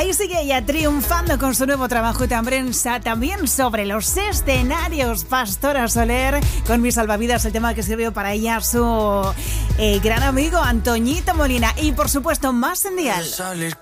Ahí sigue ella triunfando con su nuevo trabajo y también sobre los escenarios. Pastora Soler con Mi Salvavidas, el tema que escribió para ella su gran amigo Antoñito Molina. Y por supuesto más en Dial.